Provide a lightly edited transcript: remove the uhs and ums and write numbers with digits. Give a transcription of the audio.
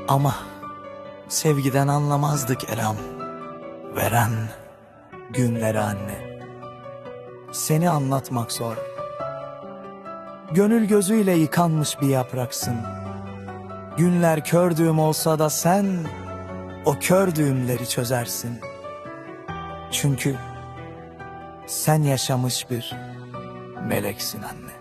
Ama sevgiden anlamazdık Elam. Veren günleri anne. Seni anlatmak zor. Gönül gözüyle yıkanmış bir yapraksın. Günler kördüğüm olsa da sen o kördüğümleri çözersin. Çünkü sen yaşamış bir meleksin anne.